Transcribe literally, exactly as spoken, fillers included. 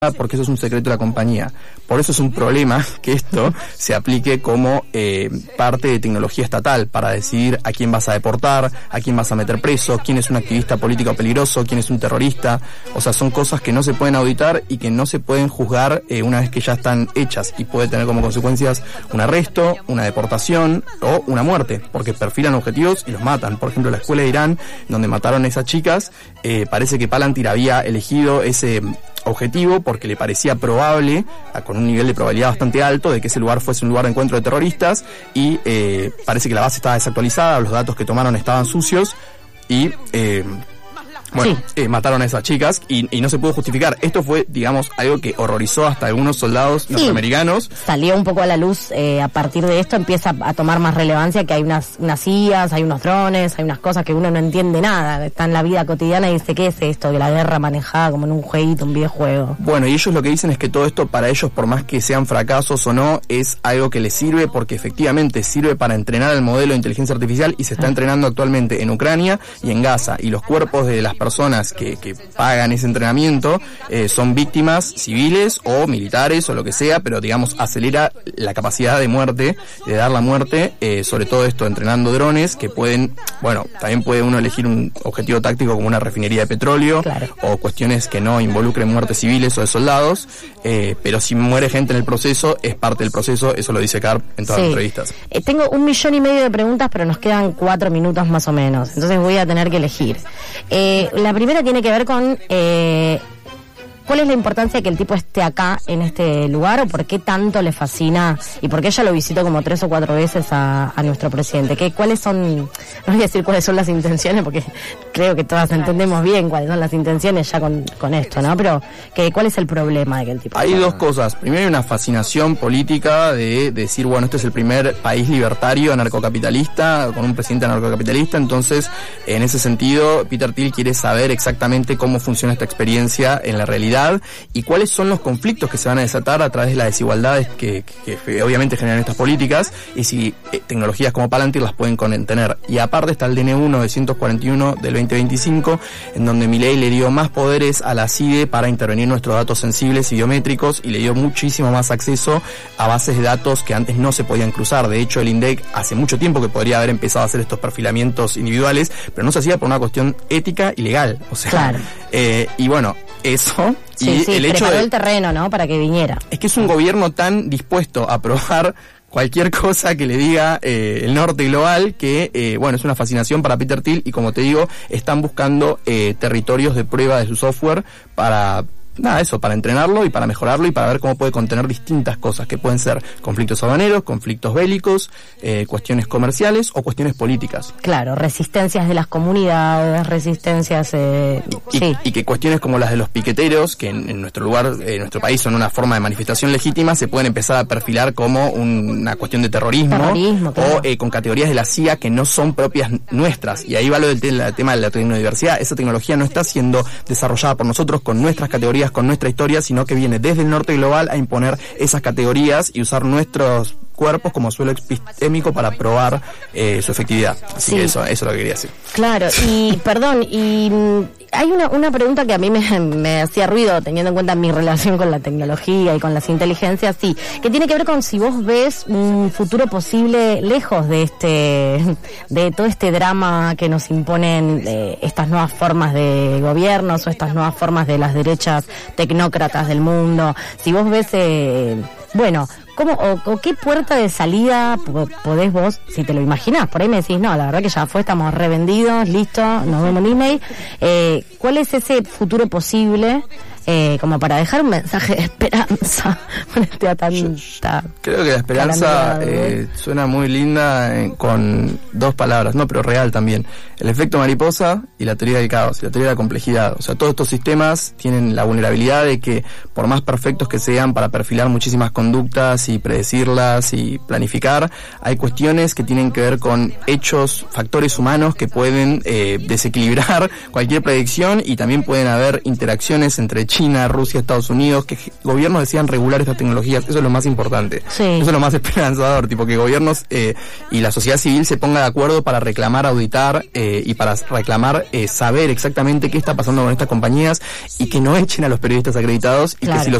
porque eso es un secreto de la compañía. Por eso es un problema que esto se aplique como eh, parte de tecnología estatal para decidir a quién vas a deportar, a quién vas a meter preso, quién es un activista político peligroso, quién es un terrorista. O sea, son cosas que no se pueden auditar y que no se pueden juzgar eh, una vez que ya están hechas, y puede tener como consecuencias un arresto, una deportación o una muerte, porque perfilan objetivos y los matan. Por ejemplo, la escuela de Irán, donde mataron a esas chicas, eh, parece que Palantir había elegido ese objetivo porque le parecía probable, con un nivel de probabilidad bastante alto, de que ese lugar fuese un lugar de encuentro de terroristas, y eh, parece que la base estaba desactualizada, los datos que tomaron estaban sucios y eh, bueno, sí. eh, mataron a esas chicas y, y no se pudo justificar. Esto fue, digamos, algo que horrorizó hasta algunos soldados sí. norteamericanos. Salió un poco a la luz eh, a partir de esto, empieza a tomar más relevancia que hay unas, unas I A s, hay unos drones, hay unas cosas que uno no entiende nada, está en la vida cotidiana y dice, ¿qué es esto? De la guerra manejada como en un jueguito, un videojuego. Bueno, y ellos lo que dicen es que todo esto para ellos, por más que sean fracasos o no, es algo que les sirve porque efectivamente sirve para entrenar el modelo de inteligencia artificial y se está ah. entrenando actualmente en Ucrania y en Gaza, y los cuerpos de las personas que, que pagan ese entrenamiento eh, son víctimas civiles o militares o lo que sea, pero digamos acelera la capacidad de muerte, de dar la muerte, eh, sobre todo esto entrenando drones que pueden, bueno, también puede uno elegir un objetivo táctico como una refinería de petróleo, claro. o cuestiones que no involucren muertes civiles o de soldados, eh, pero si muere gente en el proceso, es parte del proceso, eso lo dice Karp en todas sí. las entrevistas. Eh, tengo un millón y medio de preguntas, pero nos quedan cuatro minutos más o menos, entonces voy a tener que elegir. Eh, la primera tiene que ver con eh, ¿cuál es la importancia de que el tipo esté acá en este lugar, o por qué tanto le fascina y por qué ella lo visitó como tres o cuatro veces a, a nuestro presidente? ¿Qué, ¿Cuáles son, no voy a decir cuáles son las intenciones porque creo que todas entendemos bien cuáles son las intenciones ya con, con esto, ¿no? Pero que, ¿cuál es el problema de que el tipo Hay dos cosas. Primero hay una fascinación política de, de decir, bueno, este es el primer país libertario anarcocapitalista con un presidente anarcocapitalista, entonces en ese sentido Peter Thiel quiere saber exactamente cómo funciona esta experiencia en la realidad y cuáles son los conflictos que se van a desatar a través de las desigualdades que, que, que obviamente generan estas políticas, y si eh, tecnologías como Palantir las pueden contener. Y aparte está el D N U novecientos cuarenta y uno del veinte veinticinco, en donde Milei le dio más poderes a la C I D E para intervenir nuestros datos sensibles y biométricos, y le dio muchísimo más acceso a bases de datos que antes no se podían cruzar. De hecho, el INDEC hace mucho tiempo que podría haber empezado a hacer estos perfilamientos individuales, pero no se hacía por una cuestión ética y legal. O sea, claro. eh, y bueno, eso... Sí, y sí, el hecho preparó de, el terreno, ¿no? Para que viniera. Es que es un gobierno tan dispuesto a aprobar cualquier cosa que le diga eh, el norte global que, eh, bueno, es una fascinación para Peter Thiel, y como te digo, están buscando eh, territorios de prueba de su software para... Nada, eso, para entrenarlo y para mejorarlo y para ver cómo puede contener distintas cosas que pueden ser conflictos aduaneros, conflictos bélicos, eh, cuestiones comerciales o cuestiones políticas. Claro, resistencias de las comunidades, resistencias... Eh, y, sí. y que cuestiones como las de los piqueteros, que en, en nuestro lugar, en eh, nuestro país son una forma de manifestación legítima, se pueden empezar a perfilar como un, una cuestión de terrorismo, terrorismo claro. o eh, con categorías de la C I A que no son propias nuestras. Y ahí va lo del el tema de la tecnodiversidad. Esa tecnología no está siendo desarrollada por nosotros con nuestras categorías, con nuestra historia, sino que viene desde el norte global a imponer esas categorías y usar nuestros cuerpos como suelo epistémico para probar eh, su efectividad. Así sí. que eso, eso es lo que quería decir. Claro, y perdón, y hay una, una pregunta que a mí me, me hacía ruido teniendo en cuenta mi relación con la tecnología y con las inteligencias, sí, que tiene que ver con si vos ves un futuro posible lejos de este, de todo este drama que nos imponen eh, estas nuevas formas de gobiernos o estas nuevas formas de las derechas tecnócratas del mundo. Si vos ves, eh, bueno, ¿cómo o, o qué puerta de salida podés vos, si te lo imaginás? Por ahí me decís, no, la verdad que ya fue, estamos revendidos, listo, nos vemos en email. Eh, ¿Cuál es ese futuro posible? Eh, como para dejar un mensaje de esperanza con este atanta. Creo que la esperanza eh, suena muy linda eh, con dos palabras, no, pero real también. El efecto mariposa y la teoría del caos, y la teoría de la complejidad. O sea, todos estos sistemas tienen la vulnerabilidad de que, por más perfectos que sean para perfilar muchísimas conductas y predecirlas y planificar, hay cuestiones que tienen que ver con hechos, factores humanos que pueden eh, desequilibrar cualquier predicción, y también pueden haber interacciones entre China, Rusia, Estados Unidos, que gobiernos decidan regular estas tecnologías, eso es lo más importante. Sí. Eso es lo más esperanzador, tipo que gobiernos eh, y la sociedad civil se ponga de acuerdo para reclamar, auditar eh, y para reclamar eh, saber exactamente qué está pasando con estas compañías y que no echen a los periodistas acreditados y claro. que si los